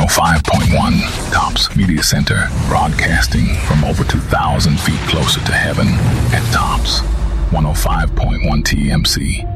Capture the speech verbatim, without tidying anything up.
oh five point one, Tops Media Center, broadcasting from over two thousand feet closer to heaven at Tops one oh five point one T M C.